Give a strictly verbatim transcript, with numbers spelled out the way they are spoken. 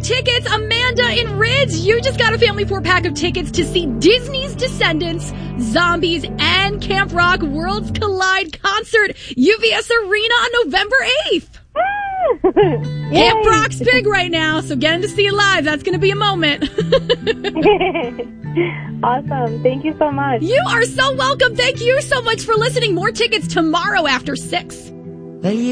tickets. Amanda in Ridge, you just got a family four-pack of tickets to see Disney's Descendants, Zombies, and Camp Rock Worlds Collide concert, U V S Arena on November eighth. Camp Rock's big right now, so getting to see it live, that's going to be a moment. Awesome. Thank you so much. You are so welcome. Thank you so much for listening. More tickets tomorrow after six.